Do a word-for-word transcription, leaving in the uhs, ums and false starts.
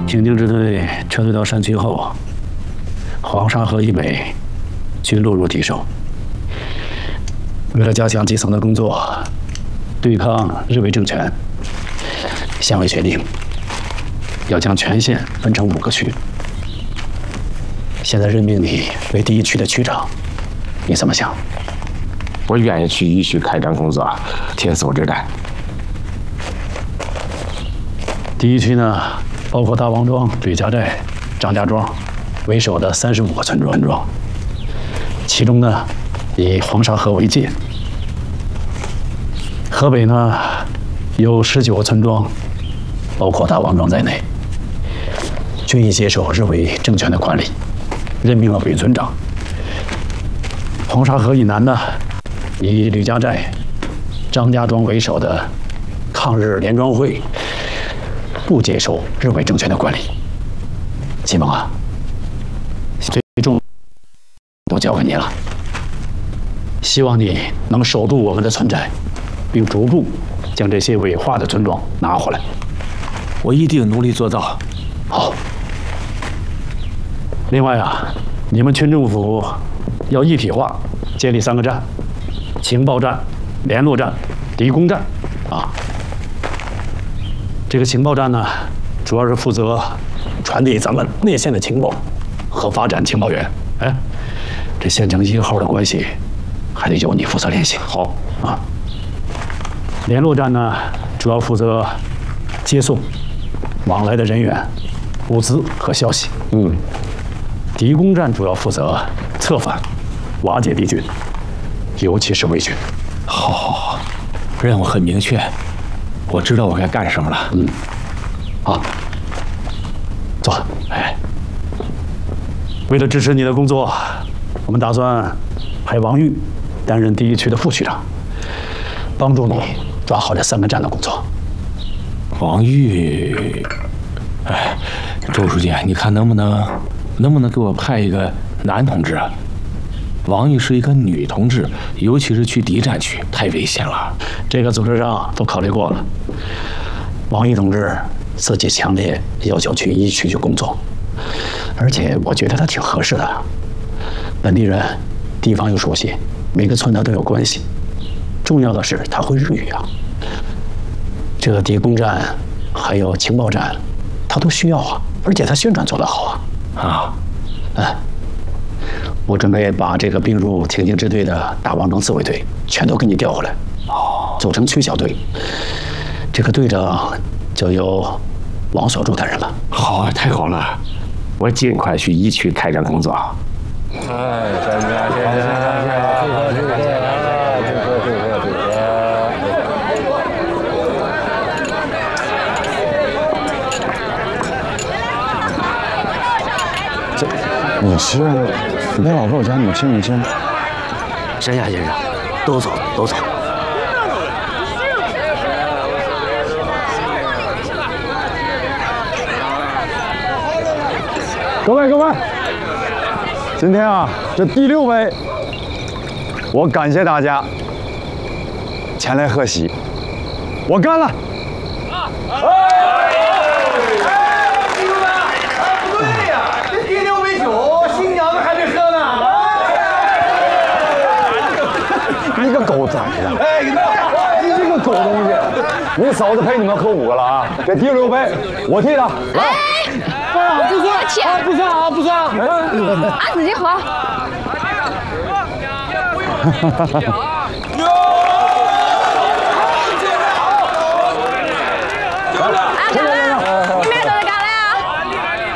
挺进支队撤退到山区后，黄沙河以北均落入敌手。为了加强基层的工作，对抗日伪政权，县委决定要将全县分成五个区。现在任命你为第一区的区长，你怎么想？ 我愿意去一区开展工作，铁手之战。 第一区呢，包括大王庄、吕家寨、张家庄为首的三十五个村庄，其中呢，以黄沙河为界。河北呢，有十九个村庄，包括大王庄在内，均已接受日伪政权的管理，任命了伪村长。黄沙河以南呢，以吕家寨、张家庄为首的抗日联庄会不接受日伪政权的管理。启蒙啊，最终都交给你了，希望你能守住我们的村寨，并逐步将这些伪化的村庄拿回来。 我一定努力做到。 好。另外啊，你们村政府要一体化，建立三个站：情报站、联络站、敌工站。啊，这个情报站呢，主要是负责传递咱们内线的情报和发展情报员。哎，这县城一号的关系还得由你负责联系。 好啊。联络站呢，主要负责接送往来的人员、物资和消息。 嗯。 敌工站主要负责策反、瓦解敌军，尤其是伪军。 好，好，好，任务很明确，我知道我该干什么了。 嗯，好，坐。 哎， 为了支持你的工作，我们打算派王玉担任第一区的副区长，帮助你抓好这三个站的工作。 王玉，哎，周书记，你看能不能？能不能给我派一个男同志啊？王玉是一个女同志，尤其是去敌占区，太危险了。 这个组织上都考虑过了。王玉同志自己强烈要求去一区去工作，而且我觉得他挺合适的。本地人，地方又熟悉，每个村呢都有关系。重要的是他会日语啊。这个敌工站还有情报站，他都需要啊，而且他宣传做得好啊。 啊， 哎，我准备把这个并入挺进支队的大王庄自卫队全都给你调回来， 哦， 组成区小队。这个队长就由王守柱担任了。 好啊，太好了！我尽快去一区开展工作。 哎，小姐，谢谢，谢谢，祝贺祝贺，祝贺祝贺祝贺！这，你是那老狗家女亲女亲？ 山下先生，都走，都走。 各位各位，今天啊，这第六回，我感谢大家前来贺喜，我干了。你个狗崽子！哎，你这个狗东西！你嫂子陪你们喝五个了啊！这第六杯我替他来。啊，不算，啊，不算啊，不算。 俺自己喝。